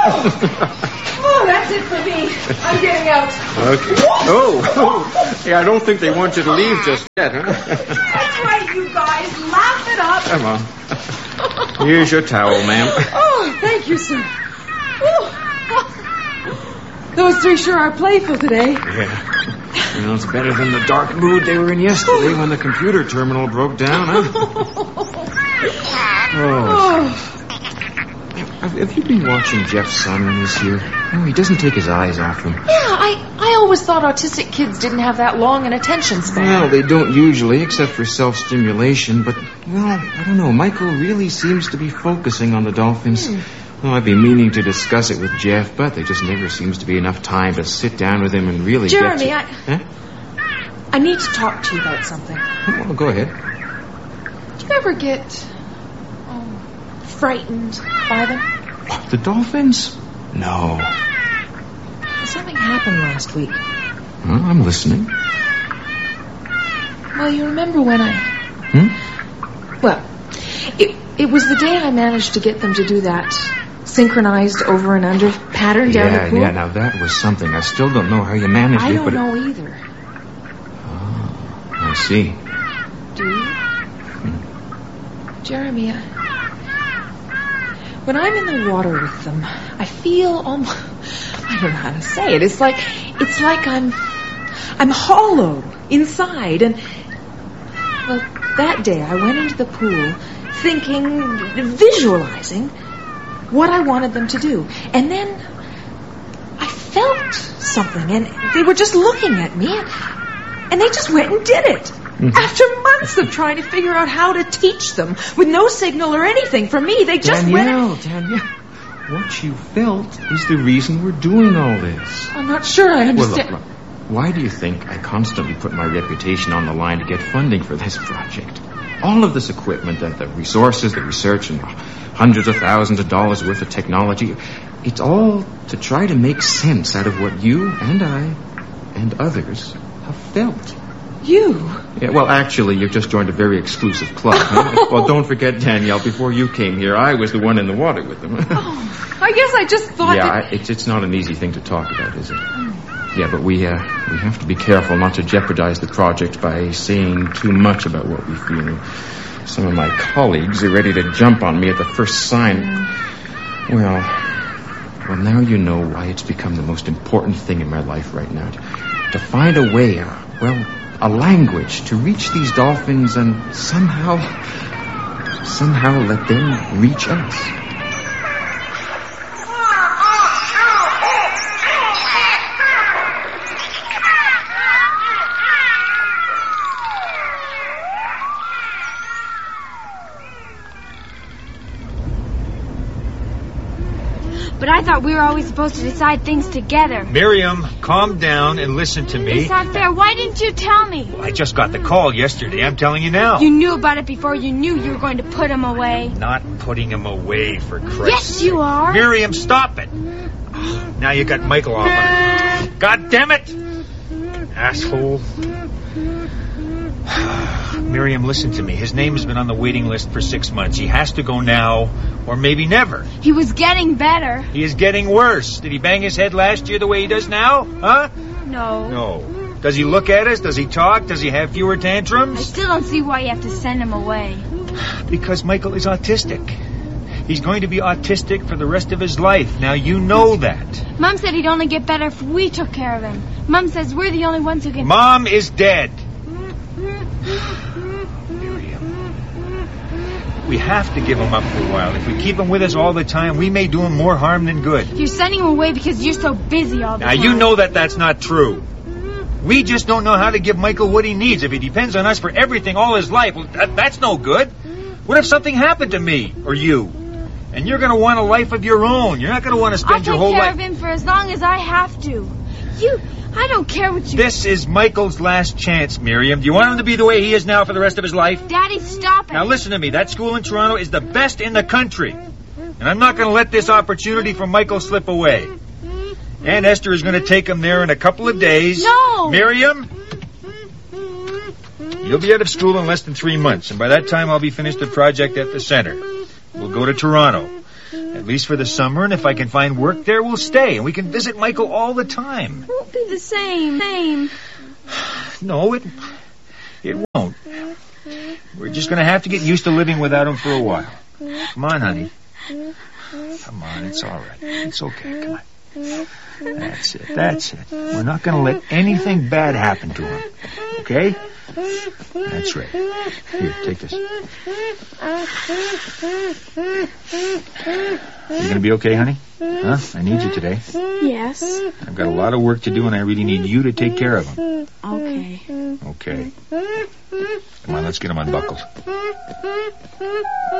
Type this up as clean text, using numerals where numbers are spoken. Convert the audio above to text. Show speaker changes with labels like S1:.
S1: Oh, that's it for me. I'm getting out.
S2: Okay. Oh. Yeah, I don't think they want you to leave just yet, huh?
S1: That's right, you guys. Laugh it up.
S2: Come on. Here's your towel, ma'am.
S1: Oh, thank you, sir. Those three sure are playful today.
S2: Yeah. You know, it's better than the dark mood they were in yesterday when the computer terminal broke down, huh? Oh. Have you been watching Jeff's son this year? No, he doesn't take his eyes off them.
S3: Yeah, I always thought autistic kids didn't have that long an attention span.
S2: Well, they don't usually, except for self-stimulation. But, well, I don't know. Michael really seems to be focusing on the dolphins. Well, I've been meaning to discuss it with Jeff, but there just never seems to be enough time to sit down with him and really
S3: Jeremy,
S2: get to...
S3: I need to talk to you about something.
S2: Well, go ahead.
S3: Do you ever get frightened by them?
S2: What, the dolphins? No.
S3: Something happened last week.
S2: Well, I'm listening.
S3: Well, you remember when Well, it was the day I managed to get them to do that synchronized over and under pattern down the pool.
S2: Yeah, now that was something. I still don't know how you managed it.
S3: I don't know either.
S2: Oh, I see.
S3: Do you? Jeremy, when I'm in the water with them, I feel almost... I don't know how to say it. It's like I'm hollow inside. And, well, that day I went into the pool thinking, visualizing what I wanted them to do. And then I felt something, and they were just looking at me, and they just went and did it. Mm-hmm. After months of trying to figure out how to teach them, with no signal or anything from me, they just
S2: Danielle, what you felt is the reason we're doing all this.
S3: I'm not sure I understand.
S2: Well, look. Why do you think I constantly put my reputation on the line to get funding for this project? All of this equipment, the resources, the research, and hundreds of thousands of dollars worth of technology, it's all to try to make sense out of what you and I and others have felt.
S3: You?
S2: Yeah, well, actually, you've just joined a very exclusive club. Huh? Well, don't forget, Danielle, before you came here, I was the one in the water with them.
S3: I guess I just thought
S2: it's not an easy thing to talk about, is it? Yeah, but we have to be careful not to jeopardize the project by saying too much about what we feel. Some of my colleagues are ready to jump on me at the first sign. Well, now you know why it's become the most important thing in my life right now. To find a way, a language to reach these dolphins and somehow let them reach us.
S4: But I thought we were always supposed to decide things together.
S5: Miriam, calm down and listen to me.
S4: It's not fair. Why didn't you tell me?
S5: Well, I just got the call yesterday. I'm telling you now.
S4: You knew about it before you knew you were going to put him away.
S5: Not putting him away, for Christ's sake.
S4: Yes, you are.
S5: Miriam, stop it. Now you got Michael off on it. God damn it! Asshole. Miriam, listen to me. His name has been on the waiting list for 6 months. He has to go now, or maybe never.
S4: He was getting better.
S5: He is getting worse. Did he bang his head last year the way he does now? Huh?
S4: No.
S5: No. Does he look at us? Does he talk? Does he have fewer tantrums?
S4: I still don't see why you have to send him away.
S5: Because Michael is autistic. He's going to be autistic for the rest of his life. Now, you know that.
S4: Mom said he'd only get better if we took care of him. Mom says we're the only ones who can...
S5: Mom is dead. We have to give him up for a while. If we keep him with us all the time, we may do him more harm than good.
S4: You're sending him away because you're so busy all the time.
S5: Now, you know that that's not true. We just don't know how to give Michael what he needs. If he depends on us for everything all his life, well, that's no good. What if something happened to me or you? And you're going to want a life of your own. You're not going to want to spend your whole life...
S4: I'll take care of him for as long as I have to. I don't care what you...
S5: This is Michael's last chance, Miriam. Do you want him to be the way he is now for the rest of his life?
S4: Daddy, stop it.
S5: Now listen to me. That school in Toronto is the best in the country. And I'm not going to let this opportunity for Michael slip away. Aunt Esther is going to take him there in a couple of days.
S4: No!
S5: Miriam? You'll be out of school in less than 3 months. And by that time, I'll be finished the project at the center. We'll go to Toronto. At least for the summer, and if I can find work there, we'll stay, and we can visit Michael all the time.
S4: It won't be the same.
S5: No, it won't. We're just going to have to get used to living without him for a while. Come on, honey. Come on, it's all right. It's okay, come on. That's it. We're not going to let anything bad happen to him. Okay? That's right. Here, take this. You going to be okay, honey? Huh? I need you today.
S4: Yes.
S5: I've got a lot of work to do, and I really need you to take care of him.
S4: Okay.
S5: Okay. Come on, let's get him unbuckled.